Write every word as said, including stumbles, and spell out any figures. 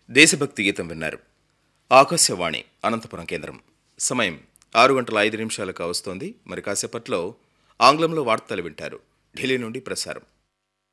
దేశభక్తి గీతం విన్నారు. ఆకాశవాణి అనంతపురం కేంద్రం. సమయం ఆరు గంటల ఐదు నిమిషాలకు వస్తోంది. మరి కాసేపట్లో ఆంగ్లంలో వార్తలు వింటారు. ఢిల్లీ నుండి ప్రసారం.